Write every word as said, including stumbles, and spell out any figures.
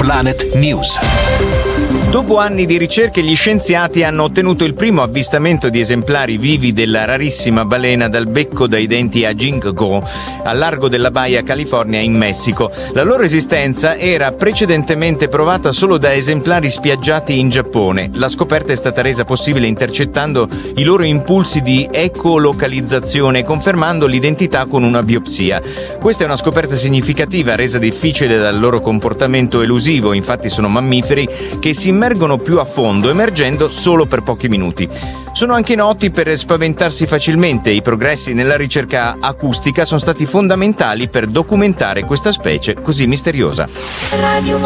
Planet News. Dopo anni di ricerche, gli scienziati hanno ottenuto il primo avvistamento di esemplari vivi della rarissima balena dal becco dai denti a Jingo, al largo della Baia California in Messico. La loro esistenza era precedentemente provata solo da esemplari spiaggiati in Giappone. La scoperta è stata resa possibile intercettando i loro impulsi di ecolocalizzazione e confermando l'identità con una biopsia. Questa è una scoperta significativa, resa difficile dal loro comportamento elusivo. Infatti sono mammiferi che si immergono più a fondo, emergendo solo per pochi minuti. Sono anche noti per spaventarsi facilmente. I progressi nella ricerca acustica sono stati fondamentali per documentare questa specie così misteriosa. Radio